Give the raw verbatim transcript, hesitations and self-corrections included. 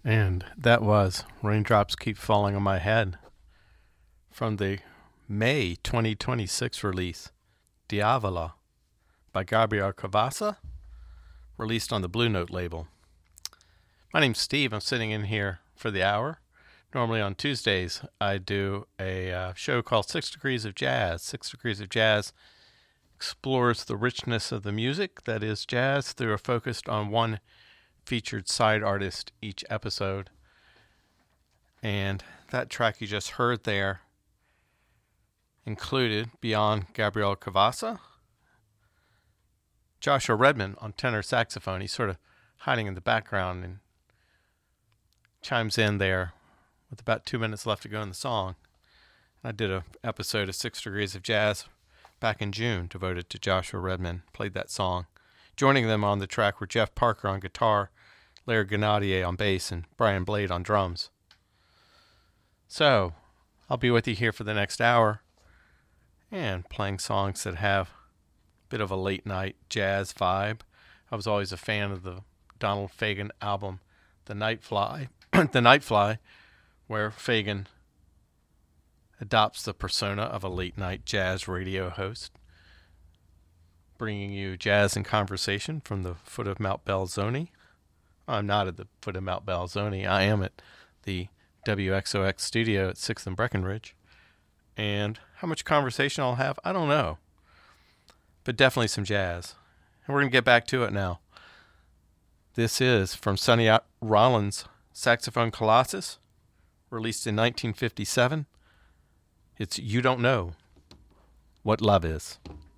And that was Raindrops Keep Falling on My Head from the May twenty twenty-six release, Diavola, by Gabriel Cavassa, released on the Blue Note label. My name's Steve. I'm sitting in here for the hour. Normally on Tuesdays, I do a uh, show called Six Degrees of Jazz. Six Degrees of Jazz explores the richness of the music that is jazz through a focus on one featured side artist each episode. And that track you just heard there included, beyond Gabriel Cavassa, Joshua Redman on tenor saxophone. He's sort of hiding in the background and chimes in there with about two minutes left to go in the song. I did an episode of Six Degrees of Jazz back in June devoted to Joshua Redman. Played that song. Joining them on the track were Jeff Parker on guitar, Larry Gennadier on bass, and Brian Blade on drums. So, I'll be with you here for the next hour and playing songs that have a bit of a late night jazz vibe. I was always a fan of the Donald Fagen album, The Night Fly, The Night Fly, where Fagen adopts the persona of a late night jazz radio host, bringing you jazz and conversation from the foot of Mount Belzoni. I'm not at the foot of Mount Belzoni. I am at the W X O X studio at sixth and Breckenridge. And how much conversation I'll have, I don't know. But definitely some jazz. And we're going to get back to it now. This is from Sonny Rollins' Saxophone Colossus, released in nineteen fifty-seven. It's You Don't Know What Love Is.